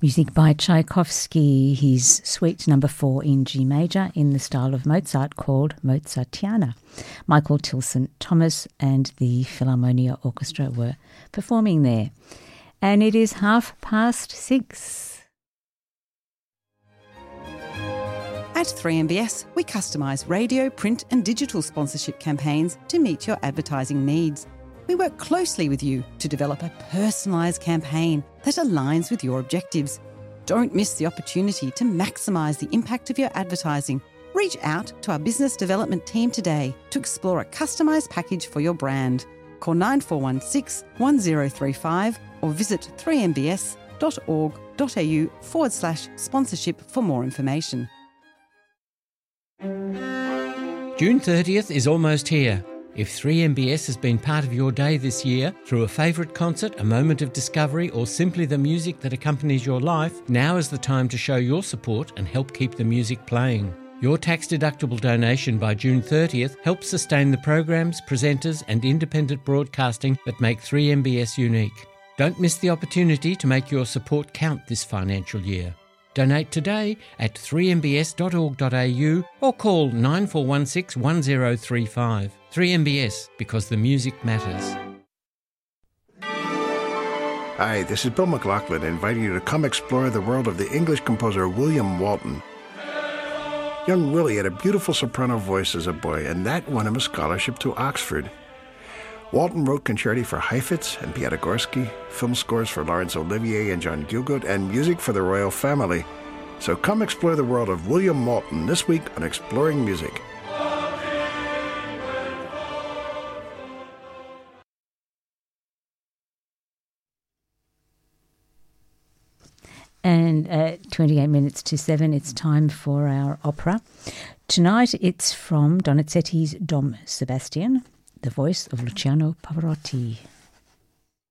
Music by Tchaikovsky, his Suite No. 4 in G major in the style of Mozart called Mozartiana. Michael Tilson Thomas and the Philharmonia Orchestra were performing there. And it is 6:30. At 3MBS, we customise radio, print and digital sponsorship campaigns to meet your advertising needs. We work closely with you to develop a personalised campaign that aligns with your objectives. Don't miss the opportunity to maximise the impact of your advertising. Reach out to our business development team today to explore a customised package for your brand. Call 9416 1035 or visit 3mbs.org.au/sponsorship for more information. June 30th is almost here. If 3MBS has been part of your day this year, through a favourite concert, a moment of discovery, or simply the music that accompanies your life, now is the time to show your support and help keep the music playing. Your tax-deductible donation by June 30th helps sustain the programs, presenters and independent broadcasting that make 3MBS unique. Don't miss the opportunity to make your support count this financial year. Donate today at 3mbs.org.au or call 9416 1035. 3MBS, because the music matters. Hi, this is Bill McLaughlin inviting you to come explore the world of the English composer William Walton. Young Willie had a beautiful soprano voice as a boy, and that won him a scholarship to Oxford. Walton wrote concerti for Heifetz and Piatigorsky, film scores for Laurence Olivier and John Gielgud, and music for the royal family. So come explore the world of William Walton this week on Exploring Music. And at 28 minutes to 7, it's time for our opera. Tonight it's from Donizetti's Dom Sebastian, the voice of Luciano Pavarotti.